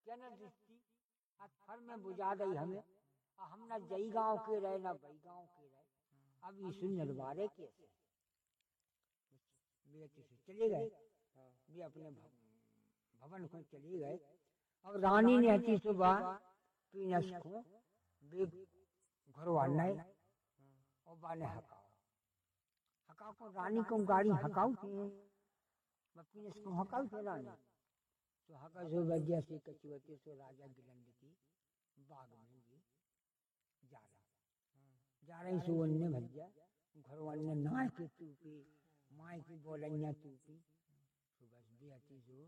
जन दृष्टि फर में बुझा दई हमें, हम न जई गांव के रहे न बई गांव के रहे, अब यीशु निर्वारे कैसे चले गए, वे अपने भवन को चले गए। और रानी ने हती सुबह पीनस को घर वाले और बाने हकाओ को रानी को गाड़ी हकाऊ थे, पीनस को हकाऊ थे रानी। तो हका जो वजह से कचुवती सो राजा गिलंद की बाग में भी जा रही सो अन्य भैया घर वाले ना के टूपी माई की बोलैया टूपी। तो बस बेहती जो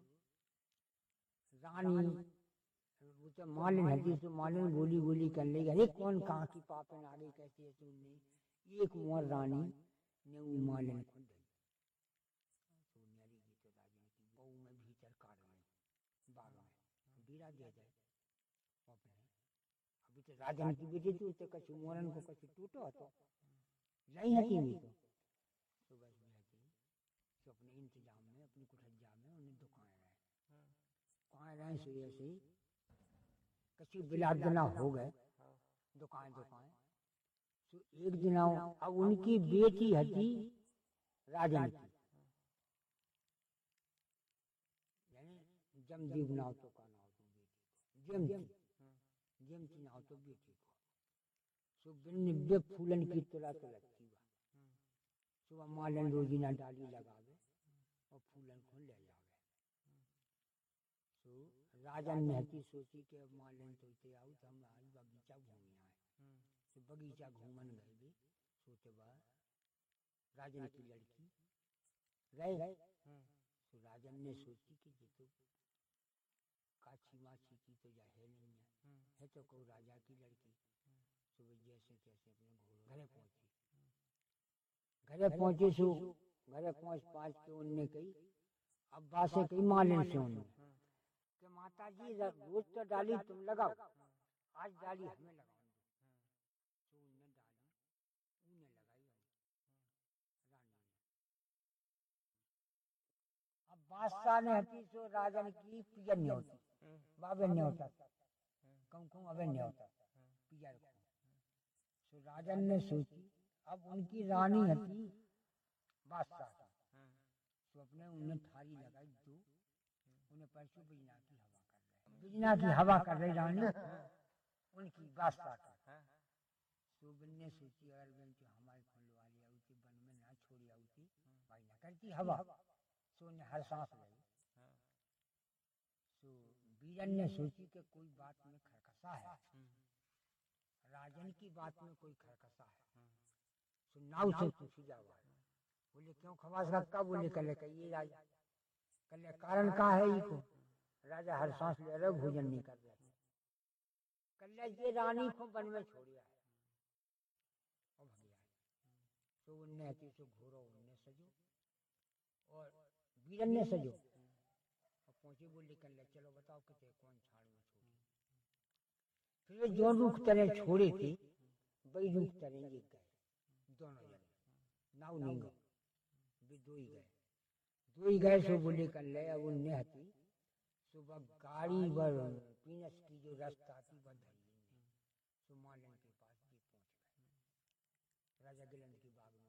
रानी वो तो मालिन हती, तो मालिन गोली गोली कर ले, अरे कौन कहाँ की पापन आ गई कैसे है तुमने, एक मोर रानी ने वो मालिन को दी। तो न्यारी की तो राजा की बहू में भीतर काट गई बाग में बीरा दे जाए अपने। अभी तो राजन की बेटी थी, तो कछु मोरन को कछु टूटो तो नहीं हती नहीं तो बस तो अपने इंतजाम में अपनी कुठज्जा में उन्हें दुकान रहे कहाँ रहे सो ऐसे ही कछु बिलादना हो गए दुकान तो एक दिन अब उनकी बेटी हती राजन की, यानी जमदीव नाव तो का नाव तो बेटी को जमती नाव तो बेटी को सो बिन फूलन की तुला तो लगती हुआ सुबह मालन रोजीना डाली लगावे और फूलन को ले जावे। तो राजन ने हती सोची कि अब मालन तो इतने आऊ तो हम आज बगीचा घूमे आए। तो बगीचा घूमन गए भी सोते बाद राजन की लड़की रहे। तो राजन ने सोची कि ये तो काची माची की तो जा है नहीं है तो को राजा की लड़की। तो जैसे तैसे अपने घरे पहुंची, घरे पहुंचे सो घरे पहुंच पाँच के उनने कही अब्बा से कही मालिन से उन्होंने कि माता जी रोज तो डाली तुम लगाओ, आज डाली हमें लगाओ। तो उनने डाली उन्हें लगाई रानी ने। अब बादशाह ने हती सो राजन की पियर नहीं होती बाबे नहीं होता कहूँ अबे नहीं होता पियर को। सो राजन ने सोची अब उनकी रानी हती बादशाह की, तो अपने उन्हें थारी लगाई दो, उन्हें परसों बिजना की हवा कर रहे, बिजना की हवा कर रही रानी उनकी बादशाह की। तो बिन ने सोची अगर बिन तो हमारे खुलवा लिया उसी बन में ना छोड़ी आती भाई ना करती हवा। सो ने हर सांस लगी। तो बीरन ने सोची कि कोई बात में खरकसा है, राजन की बात में कोई खरकसा है। तो नाव से पूछी जावा, बोले क्यों खवास रखा, बोले कल कहिए राजा कल कारण का है इको, राजा हर सांस ले रहे भोजन नहीं कर रहे, कल ये रानी को वन में छोड़िया है और भगिया है। तो उनने हती तो घोरो उनने सजो और बीरन ने सजो और पहुंचे, बोले कल चलो बताओ कितने कौन छाड़ में छोड़ी। फिर जो रुख तरह छोड़े थे वही रुख तरह ये गए दोनों जने, नाव नहीं गए दो ही गए। सो बोले कर ले अब उनने हती सुबह गाड़ी बर पीनस की जो रास्ता थी वह धरी सो मालन